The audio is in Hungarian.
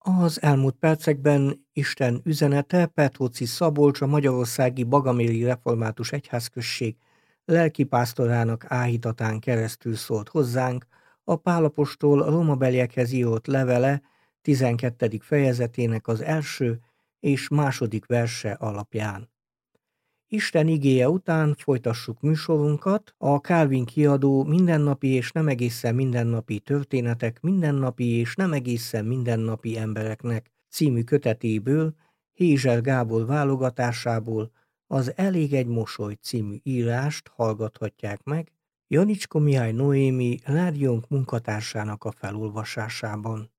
Az elmúlt percekben Isten üzenete Petróci Szabolcs, a magyarországi Bagaméli Református Egyházközség lelkipásztorának áhítatán keresztül szólt hozzánk a Pál apostol a rómabeliekhez írott levele 12. fejezetének az első és második verse alapján. Isten igéje után folytassuk műsorunkat a Calvin kiadó Mindennapi és nem egészen mindennapi történetek mindennapi és nem egészen mindennapi embereknek című kötetéből, Hézser Gábor válogatásából, az Elég egy mosoly című írást hallgathatják meg Janicska Mihály Noémi rádiónk munkatársának a felolvasásában.